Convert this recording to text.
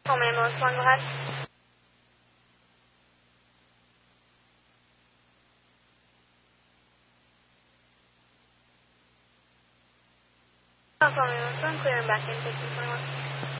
Home ambulance one, go ahead. Home ambulance one, clear and back in, 1521.